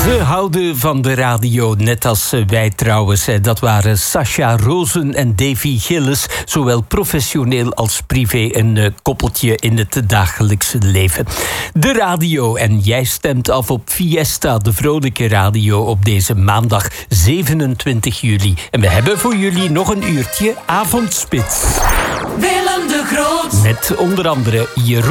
Ze houden van de radio, net als wij trouwens. Dat waren Sascha Rozen en Davy Gillis. Zowel professioneel als privé een koppeltje in het dagelijkse leven. De radio, en jij stemt af op Fiesta, de vrolijke radio, op deze maandag 27 juli. En we hebben voor jullie nog een uurtje avondspits. Willem de Groot. Met onder andere Jeroen